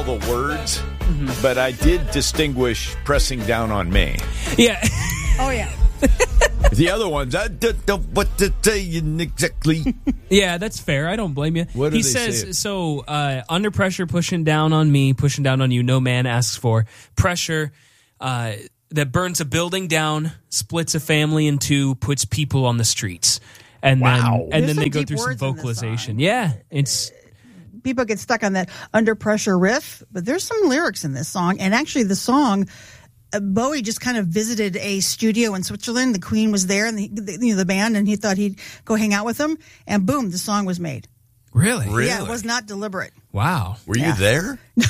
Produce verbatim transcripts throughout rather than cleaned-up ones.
the words, mm-hmm. but I did distinguish pressing down on me. Yeah. Oh, yeah. The other ones, I don't know what to tell you exactly. Yeah, that's fair. I don't blame you. What do he they says, say? so uh, under pressure, pushing down on me, pushing down on you, no man asks for. Pressure uh, that burns a building down, splits a family in two, puts people on the streets. And Wow. then, and There's then they some go deep through some words in this vocalization. song. Yeah, it's... People get stuck on that under pressure riff, but there's some lyrics in this song. And actually, the song, uh, Bowie just kind of visited a studio in Switzerland. The Queen was there, and the, the, you know, the band, and he thought he'd go hang out with them. And boom, the song was made. Really? Really? Yeah, it was not deliberate. Wow. Were Yeah. you there? No.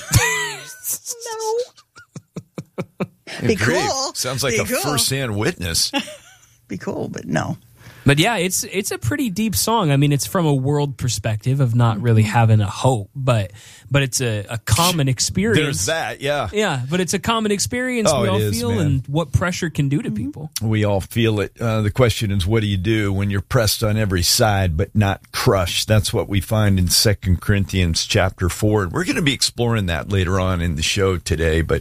Be Great. cool. Sounds like Be a cool. first-hand witness. Be cool, but no. But yeah, it's it's a pretty deep song. I mean, it's from a world perspective of not really having a hope, but but it's a, a common experience. There's that, yeah. Yeah, but it's a common experience Oh, we it all is, feel man. and what pressure can do to people. We all feel it. Uh, the question is, what do you do when you're pressed on every side but not crushed? That's what we find in Second Corinthians chapter four. And we're going to be exploring that later on in the show today. But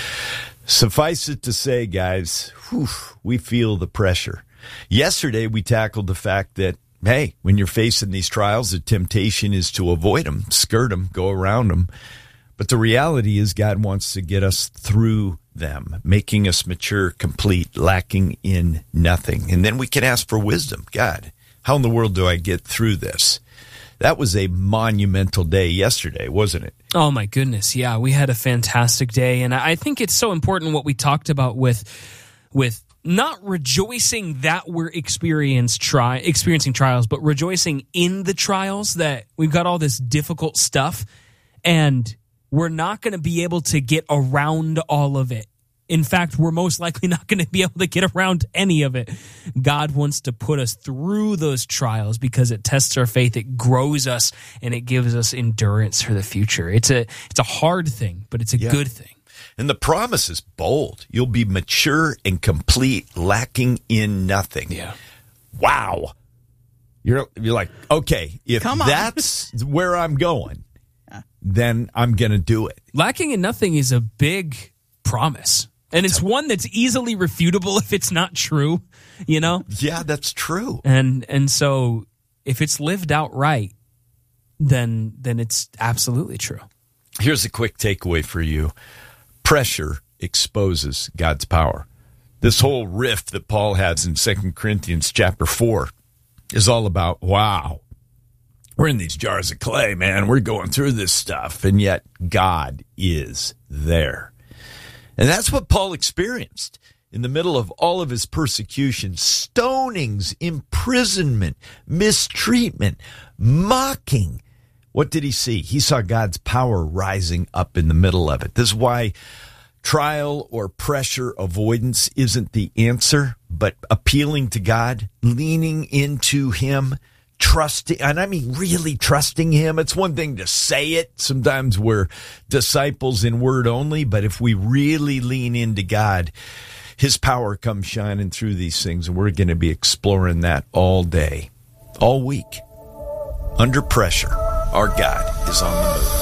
suffice it to say, guys, whew, we feel the pressure. Yesterday, we tackled the fact that, hey, when you're facing these trials, the temptation is to avoid them, skirt them, go around them. But the reality is God wants to get us through them, making us mature, complete, lacking in nothing. And then we can ask for wisdom. God, how in the world do I get through this? That was a monumental day yesterday, wasn't it? Oh, my goodness. Yeah, we had a fantastic day. And I think it's so important what we talked about with with not rejoicing that we're experience try, experiencing trials, but rejoicing in the trials, that we've got all this difficult stuff, and we're not going to be able to get around all of it. In fact, we're most likely not going to be able to get around any of it. God wants to put us through those trials because it tests our faith, it grows us, and it gives us endurance for the future. It's a it's a hard thing, but it's a Yeah. good thing. And the promise is bold. You'll be mature and complete, lacking in nothing. Yeah. Wow. You're you're like, okay, if Come on. that's where I'm going, then I'm going to do it. Lacking in nothing is a big promise. And it's one that's easily refutable if it's not true, you know? Yeah, that's true. And and so if it's lived out right, then then it's absolutely true. Here's a quick takeaway for you. Pressure exposes God's power. This whole riff that Paul has in Second Corinthians chapter four is all about, wow, we're in these jars of clay, man. We're going through this stuff, and yet God is there. And that's what Paul experienced in the middle of all of his persecution, stonings, imprisonment, mistreatment, mocking. What did he see? He saw God's power rising up in the middle of it. This is why trial or pressure avoidance isn't the answer, but appealing to God, leaning into him, trusting, and I mean really trusting him. It's one thing to say it. Sometimes we're disciples in word only, but if we really lean into God, his power comes shining through these things, and we're going to be exploring that all day, all week. Under pressure, our God is on the move.